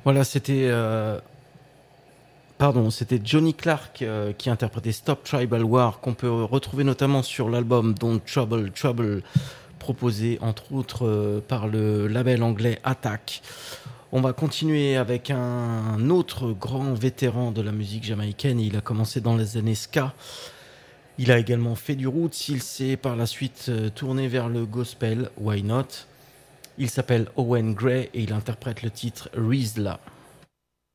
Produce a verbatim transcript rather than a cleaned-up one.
Voilà, c'était euh, pardon, c'était Johnny Clark euh, qui interprétait Stop Tribal War, qu'on peut retrouver notamment sur l'album Don't Trouble Trouble, proposé entre autres euh, par le label anglais Attack. On va continuer avec un autre grand vétéran de la musique jamaïcaine. Il a commencé dans les années ska. Il a également fait du roots. Il s'est par la suite euh, tourné vers le gospel. Why not? Il s'appelle Owen Gray et il interprète le titre Rizla.